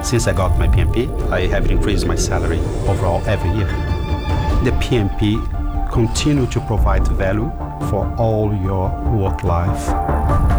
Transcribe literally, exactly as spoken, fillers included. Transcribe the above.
Since I got my P M P, I have increased my salary overall every year. The P M P continue to provide value for all your work life.